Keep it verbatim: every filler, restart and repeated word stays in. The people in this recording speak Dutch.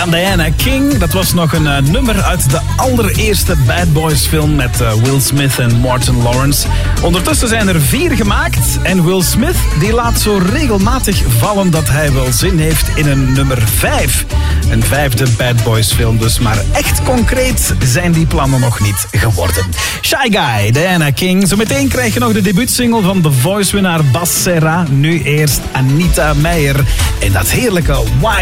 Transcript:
van Diana King. Dat was nog een uh, nummer uit de allereerste Bad Boys film met uh, Will Smith en Martin Lawrence. Ondertussen zijn er vier gemaakt en Will Smith die laat zo regelmatig vallen dat hij wel zin heeft in een nummer vijf. Een vijfde Bad Boys film dus, maar echt concreet zijn die plannen nog niet geworden. Shy Guy, Diana King. Zometeen krijg je nog de debuutsingle van The Voice-winnaar Bas Serra. Nu eerst Anita Meijer en dat heerlijke Why.